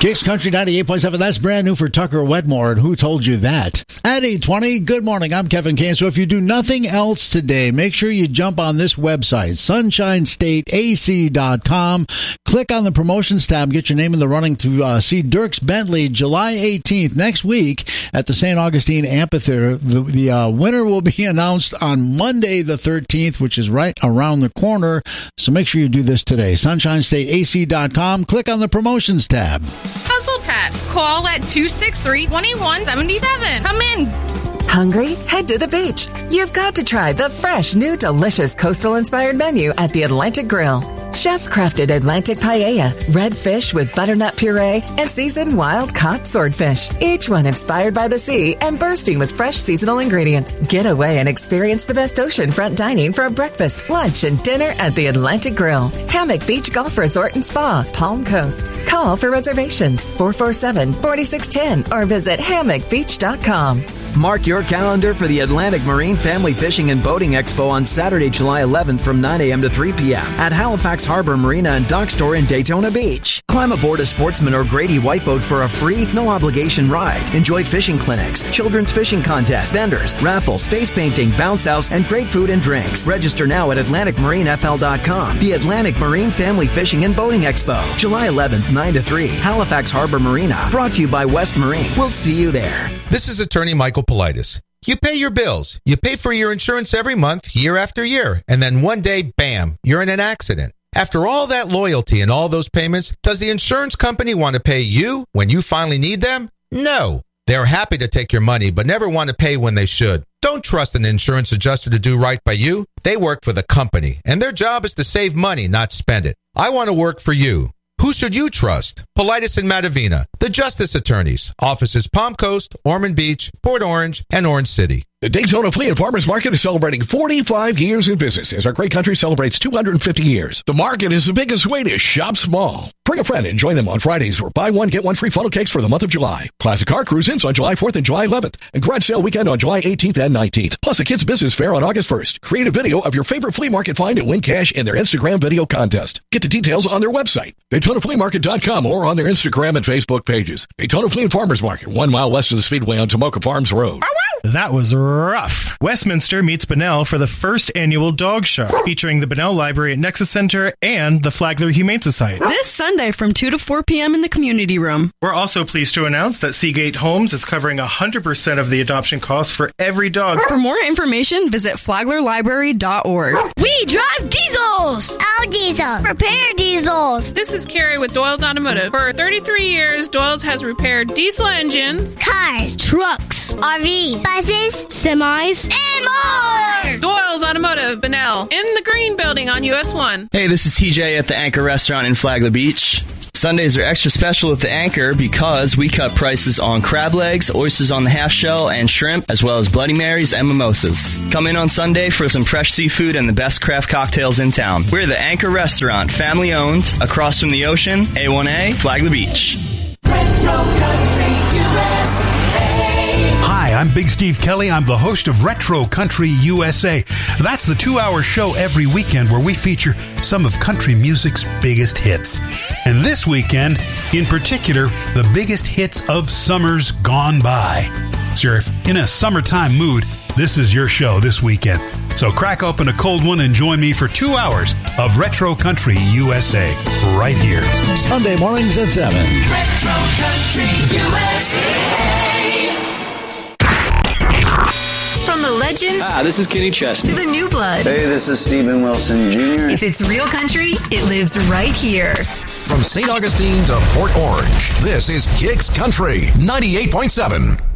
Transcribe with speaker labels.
Speaker 1: Kicks Country 98.7, that's brand new for Tucker Wedmore, and who told you that? At 8:20, good morning, I'm Kevin Kane. So if you do nothing else today, make sure you jump on this website, SunshineStateAC.com. Click on the promotions tab, get your name in the running to see Dierks Bentley July 18th, next week, at the St. Augustine Amphitheater. The winner will be announced on Monday the 13th, which is right around the corner. So make sure you do this today. SunshineStateAC.com. Click on the promotions tab.
Speaker 2: Puzzle Pets. Call at 263-2177. Come in.
Speaker 3: Hungry? Head to the beach. You've got to try the fresh, new, delicious coastal-inspired menu at the Atlantic Grill. Chef-crafted Atlantic paella, red fish with butternut puree, and seasoned wild-caught swordfish. Each one inspired by the sea and bursting with fresh seasonal ingredients. Get away and experience the best oceanfront dining for a breakfast, lunch, and dinner at the Atlantic Grill. Hammock Beach Golf Resort and Spa, Palm Coast. Call for reservations 447-4610 or visit hammockbeach.com.
Speaker 4: Mark your calendar for the Atlantic Marine Family Fishing and Boating Expo on Saturday, July 11th from 9 a.m. to 3 p.m. at Halifax Harbor Marina and Dock Store in Daytona Beach. Climb aboard a Sportsman or Grady White Boat for a free, no-obligation ride. Enjoy fishing clinics, children's fishing contests, vendors, raffles, face painting, bounce house, and great food and drinks. Register now at AtlanticMarineFL.com. The Atlantic Marine Family Fishing and Boating Expo, July 11th, 9 to 3, Halifax Harbor Marina. Brought to you by West Marine. We'll see you there.
Speaker 5: This is attorney Michael Politis. You pay your bills. You pay for your insurance every month, year after year. And then one day, bam, you're in an accident. After all that loyalty and all those payments, does the insurance company want to pay you when you finally need them? No. They're happy to take your money, but never want to pay when they should. Don't trust an insurance adjuster to do right by you. They work for the company, and their job is to save money, not spend it. I want to work for you. Who should you trust? Politis and Matavina, the Justice Attorneys. Offices Palm Coast, Ormond Beach, Port Orange, and Orange City.
Speaker 6: The Daytona Flea and Farmers Market is celebrating 45 years in business as our great country celebrates 250 years. The market is the biggest way to shop small. Bring a friend and join them on Fridays for buy one, get one free funnel cakes for the month of July. Classic car cruise-ins on July 4th and July 11th. And garage sale weekend on July 18th and 19th. Plus a kids business fair on August 1st. Create a video of your favorite flea market find and win cash in their Instagram video contest. Get the details on their website, DaytonaFleaMarket.com, or on their Instagram and Facebook pages. Daytona Flea and Farmers Market, 1 mile west of the Speedway on Tomoka Farms Road.
Speaker 7: That was rough. Westminster meets Bunnell for the first annual dog show, featuring the Bunnell Library at Nexus Center and the Flagler Humane Society.
Speaker 8: This Sunday from 2 to 4 p.m. in the community room.
Speaker 7: We're also pleased to announce that Seagate Homes is covering 100% of the adoption costs for every dog.
Speaker 8: For more information, visit flaglerlibrary.org.
Speaker 9: We drive diesels!
Speaker 10: Our diesels.
Speaker 9: Repair diesels.
Speaker 2: This is Carrie with Doyle's Automotive. For 33 years, Doyle's has repaired diesel engines,
Speaker 10: cars,
Speaker 9: trucks,
Speaker 10: RVs, buses,
Speaker 9: semis,
Speaker 10: and more!
Speaker 2: Doyle's Automotive, Bunnell, in the Green Building on US 1.
Speaker 11: Hey, this is TJ at the Anchor Restaurant in Flagler Beach. Sundays are extra special at the Anchor because we cut prices on crab legs, oysters on the half shell, and shrimp, as well as Bloody Marys and mimosas. Come in on Sunday for some fresh seafood and the best craft cocktails in town. We're the Anchor Restaurant, family owned, across from the ocean, A1A, Flagler Beach.
Speaker 12: Retro Country USA.
Speaker 13: Hi, I'm Big Steve Kelly. I'm the host of Retro Country USA. That's the 2-hour show every weekend where we feature some of country music's biggest hits. And this weekend, in particular, the biggest hits of summers gone by. So if in a summertime mood, this is your show this weekend. So crack open a cold one and join me for 2 hours of Retro Country USA right here.
Speaker 1: Sunday mornings at 7.
Speaker 12: Retro Country USA.
Speaker 3: From the legends
Speaker 14: this is Kenny Chesney.
Speaker 3: to the new blood.
Speaker 14: Hey, this is Stephen Wilson Jr.
Speaker 3: If it's real country, it lives right here.
Speaker 15: From St. Augustine to Port Orange, this is Kicks Country 98.7.